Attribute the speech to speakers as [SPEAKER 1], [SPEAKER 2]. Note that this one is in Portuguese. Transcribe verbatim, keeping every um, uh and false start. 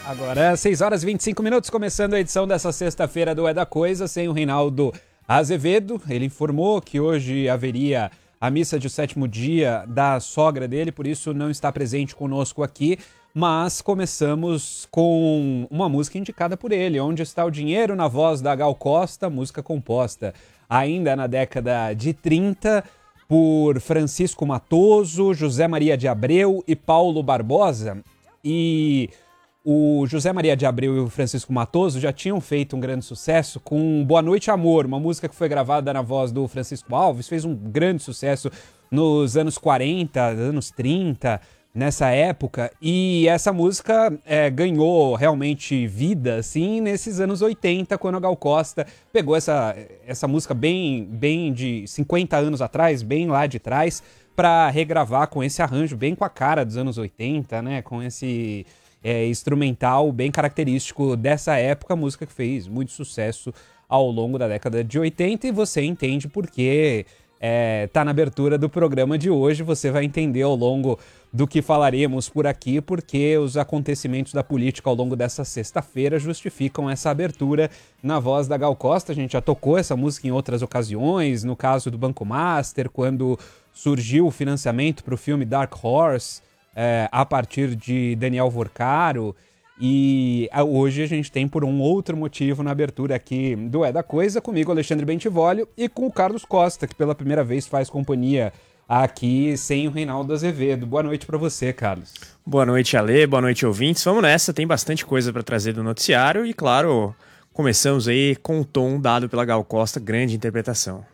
[SPEAKER 1] Agora, seis horas e vinte e cinco minutos, começando a edição dessa sexta-feira do É da Coisa, sem o Reinaldo Azevedo. Ele informou que hoje haveria a missa de sétimo dia da sogra dele, por isso não está presente conosco aqui. Mas começamos com uma música indicada por ele, Onde Está o Dinheiro, na voz da Gal Costa, música composta ainda na década de trinta por Francisco Matoso, José Maria de Abreu e Paulo Barbosa. E o José Maria de Abreu e o Francisco Matoso já tinham feito um grande sucesso com Boa Noite Amor, uma música que foi gravada na voz do Francisco Alves, fez um grande sucesso nos anos quarenta, anos trinta, nessa época, e essa música é, ganhou realmente vida, assim, nesses anos oitenta, quando a Gal Costa pegou essa, essa música bem, bem de cinquenta anos atrás, bem lá de trás, para regravar com esse arranjo bem com a cara dos anos oitenta, né, com esse é, instrumental bem característico dessa época, música que fez muito sucesso ao longo da década de oitenta, e você entende por que é, tá na abertura do programa de hoje, você vai entender ao longo do que falaremos por aqui, porque os acontecimentos da política ao longo dessa sexta-feira justificam essa abertura na voz da Gal Costa. A gente já tocou essa música em outras ocasiões, no caso do Banco Master, quando surgiu o financiamento para o filme Dark Horse, é, a partir de Daniel Vorcaro, e hoje a gente tem por um outro motivo na abertura aqui do É da Coisa, comigo Alexandre Bentivolio e com o Carlos Costa, que pela primeira vez faz companhia aqui sem o Reinaldo Azevedo. Boa noite para você, Carlos.
[SPEAKER 2] Boa noite, Ale. Boa noite, ouvintes. Vamos nessa, tem bastante coisa para trazer do noticiário e, claro, começamos aí com o tom dado pela Gal Costa, grande interpretação.